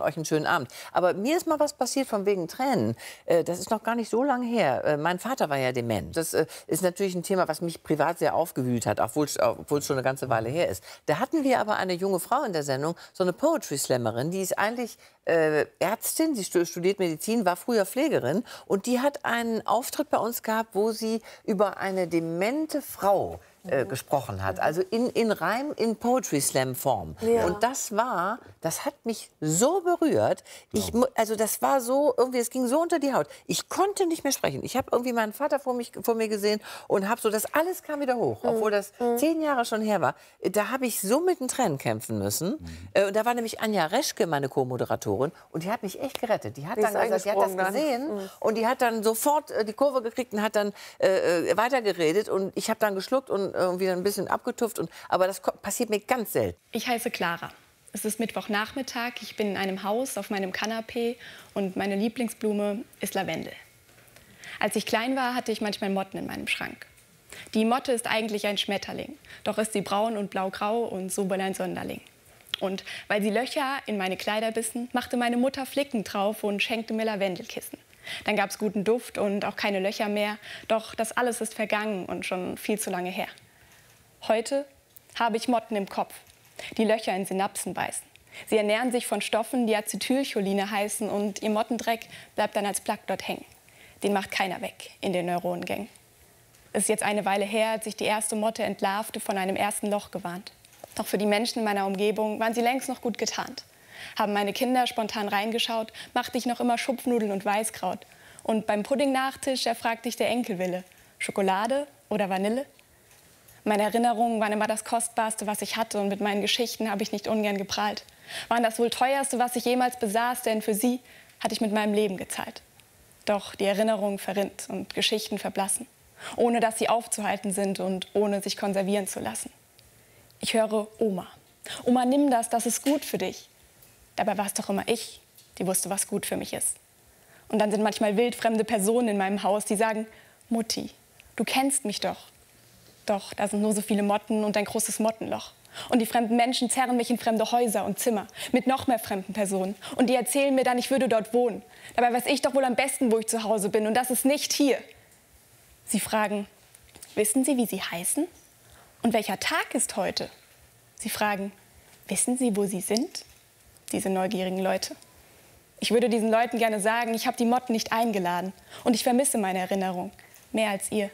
euch einen schönen Abend. Aber mir ist mal was passiert von wegen Tränen. Das ist noch gar nicht so lange her. Mein Vater war ja dement. Das ist natürlich ein Thema, was mich privat sehr aufgewühlt hat, obwohl es schon eine ganze Weile her ist. Da hatten wir aber eine junge Frau in der Sendung, so eine Poetry Slammerin, die ist eigentlich Ärztin, sie studiert Medizin, war früher Pflegerin und die hat einen Auftritt bei uns gehabt, wo sie über eine demente Frau gesprochen hat, also in Reim, in Poetry Slam Form. Ja. Und das hat mich so berührt. Also das war so, irgendwie, es ging so unter die Haut. Ich konnte nicht mehr sprechen. Ich habe irgendwie meinen Vater vor mir gesehen und habe so, das alles kam wieder hoch, obwohl das 10 Jahre schon her war. Da habe ich so mit den Tränen kämpfen müssen. Und da war nämlich Anja Reschke, meine Co-Moderatorin, und die hat mich echt gerettet. Die hat dann gesagt, die hat das gesehen und die hat dann sofort die Kurve gekriegt und hat dann weitergeredet und ich habe dann geschluckt und irgendwie ein bisschen abgetupft. Aber das passiert mir ganz selten. Ich heiße Clara. Es ist Mittwochnachmittag. Ich bin in einem Haus auf meinem Kanapee und meine Lieblingsblume ist Lavendel. Als ich klein war, hatte ich manchmal Motten in meinem Schrank. Die Motte ist eigentlich ein Schmetterling. Doch ist sie braun und blau-grau und so wohl ein Sonderling. Und weil sie Löcher in meine Kleider bissen, machte meine Mutter Flicken drauf und schenkte mir Lavendelkissen. Dann gab es guten Duft und auch keine Löcher mehr. Doch das alles ist vergangen und schon viel zu lange her. Heute habe ich Motten im Kopf, die Löcher in Synapsen beißen. Sie ernähren sich von Stoffen, die Acetylcholine heißen und ihr Mottendreck bleibt dann als Plaque dort hängen. Den macht keiner weg in den Neuronengängen. Es ist jetzt eine Weile her, als ich die erste Motte entlarvte, von einem ersten Loch gewarnt. Doch für die Menschen in meiner Umgebung waren sie längst noch gut getarnt. Haben meine Kinder spontan reingeschaut, machte ich noch immer Schupfnudeln und Weißkraut. Und beim Pudding-Nachtisch erfragte ich der Enkelwille, Schokolade oder Vanille? Meine Erinnerungen waren immer das Kostbarste, was ich hatte, und mit meinen Geschichten habe ich nicht ungern geprahlt. Waren das wohl teuerste, was ich jemals besaß, denn für sie hatte ich mit meinem Leben gezahlt. Doch die Erinnerung verrinnt und Geschichten verblassen, ohne dass sie aufzuhalten sind und ohne sich konservieren zu lassen. Ich höre Oma. Oma, nimm das, das ist gut für dich. Dabei war es doch immer ich, die wusste, was gut für mich ist. Und dann sind manchmal wildfremde Personen in meinem Haus, die sagen, Mutti, du kennst mich doch. Doch da sind nur so viele Motten und ein großes Mottenloch. Und die fremden Menschen zerren mich in fremde Häuser und Zimmer mit noch mehr fremden Personen. Und die erzählen mir dann, ich würde dort wohnen. Dabei weiß ich doch wohl am besten, wo ich zu Hause bin. Und das ist nicht hier. Sie fragen, wissen Sie, wie Sie heißen? Und welcher Tag ist heute? Sie fragen, wissen Sie, wo Sie sind? Diese neugierigen Leute. Ich würde diesen Leuten gerne sagen, ich habe die Motten nicht eingeladen. Und ich vermisse meine Erinnerung mehr als ihr.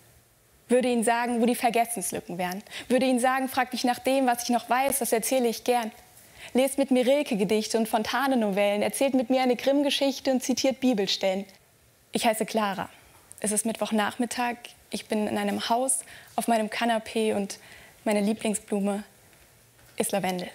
Würde Ihnen sagen, wo die Vergessenslücken wären. Würde Ihnen sagen, fragt mich nach dem, was ich noch weiß, das erzähle ich gern. Lest mit mir Rilke-Gedichte und Fontane-Novellen, erzählt mit mir eine Grimm-Geschichte und zitiert Bibelstellen. Ich heiße Clara. Es ist Mittwochnachmittag. Ich bin in einem Haus auf meinem Kanapee und meine Lieblingsblume ist Lavendel.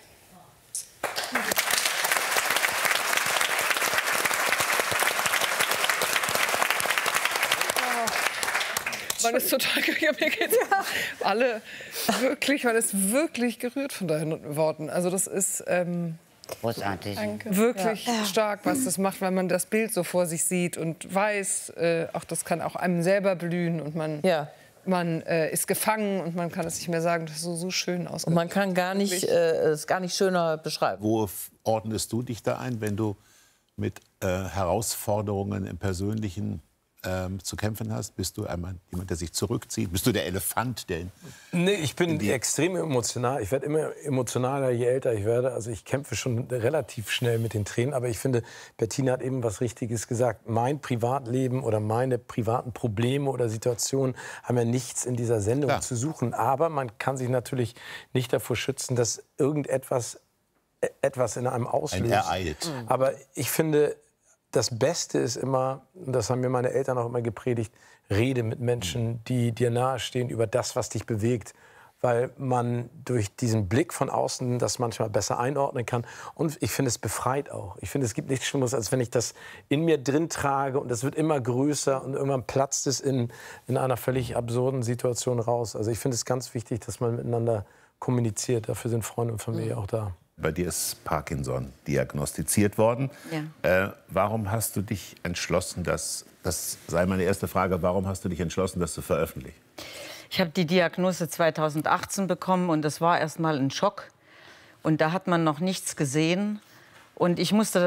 Man ist total, mir geht's alle wirklich, man ist wirklich gerührt von deinen Worten. Also das ist großartig. Wirklich stark, was das macht, weil man das Bild so vor sich sieht und weiß, auch das kann auch einem selber blühen und man ist gefangen und man kann es nicht mehr sagen, das ist so schön aus. Und man kann es gar nicht schöner beschreiben. Wo ordnest du dich da ein, wenn du mit Herausforderungen im Persönlichen zu kämpfen hast? Bist du jemand, der sich zurückzieht? Bist du der Elefant, der... Nee, ich bin extrem emotional. Ich werde immer emotionaler, je älter ich werde. Also ich kämpfe schon relativ schnell mit den Tränen. Aber ich finde, Bettina hat eben was Richtiges gesagt. Mein Privatleben oder meine privaten Probleme oder Situationen haben ja nichts in dieser Sendung zu suchen. Aber man kann sich natürlich nicht davor schützen, dass irgendetwas in einem auslöst. Ein Ereid. Aber ich finde... Das Beste ist immer, und das haben mir meine Eltern auch immer gepredigt, rede mit Menschen, die dir nahestehen, über das, was dich bewegt. Weil man durch diesen Blick von außen das manchmal besser einordnen kann. Und ich finde, es befreit auch. Ich finde, es gibt nichts Schlimmeres, als wenn ich das in mir drin trage und es wird immer größer und irgendwann platzt es in einer völlig absurden Situation raus. Also ich finde es ganz wichtig, dass man miteinander kommuniziert. Dafür sind Freunde und Familie auch da. Bei dir ist Parkinson diagnostiziert worden. Ja. Warum hast du dich entschlossen, das sei meine erste Frage, warum hast du dich entschlossen, das zu veröffentlichen? Ich habe die Diagnose 2018 bekommen und das war erst mal ein Schock. Und da hat man noch nichts gesehen. Und ich musste